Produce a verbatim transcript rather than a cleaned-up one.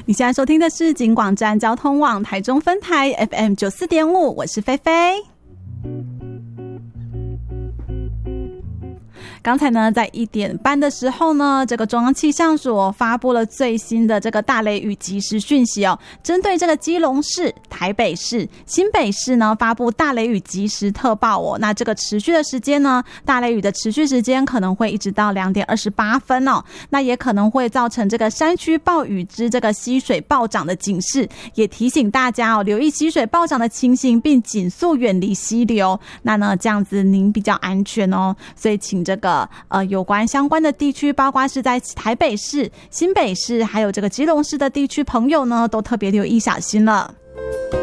你现在收听的是警广站交通网台中分台 F M 九十四点五， 我是菲菲。刚才呢，在一点半的时候呢，这个中央气象署发布了最新的这个大雷雨即时讯息哦，针对这个基隆市、台北市、新北市呢，发布大雷雨即时特报哦。那这个持续的时间呢，大雷雨的持续时间可能会一直到两点二十八分哦。那也可能会造成这个山区暴雨之这个溪水暴涨的警示，也提醒大家哦，留意溪水暴涨的情形，并紧速远离溪流。那呢，这样子您比较安全哦。所以请这个呃，有关相关的地区，包括是在台北市、新北市还有这个基隆市的地区朋友呢，都特别留意小心了。